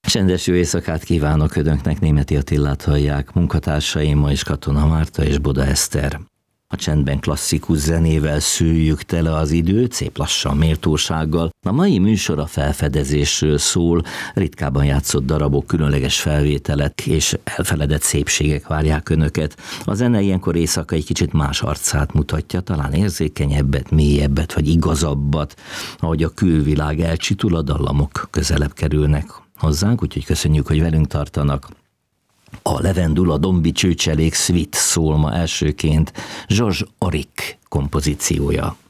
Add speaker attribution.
Speaker 1: Csendes jó éjszakát kívánok Önöknek, Németi Attilát hallják, munkatársaim ma is Katona Márta és Boda Eszter. A csendben klasszikus zenével szüljük tele az időt, szép lassan, méltósággal. A mai műsor a felfedezésről szól, ritkában játszott darabok, különleges felvételek és elfeledett szépségek várják Önöket. A zene ilyenkor éjszaka egy kicsit más arcát mutatja, talán érzékenyebbet, mélyebbet vagy igazabbat. Ahogy a külvilág elcsitul, a dallamok közelebb kerülnek hozzánk, úgyhogy köszönjük, hogy velünk tartanak. A Levendula Dombi Csőcselék Suite szól ma elsőként Georges Auric kompozíciója.